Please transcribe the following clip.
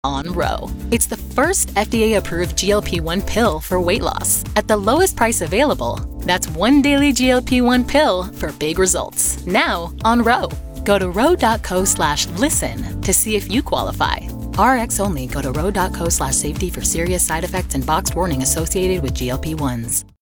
on Ro. It's the first FDA-approved GLP-1 pill for weight loss at the lowest price available. That's one daily GLP-1 pill for big results. Now on Ro. Go to ro.co/listen to see if you qualify. RX only. Go to ro.co/safety for serious side effects and boxed warning associated with GLP-1s.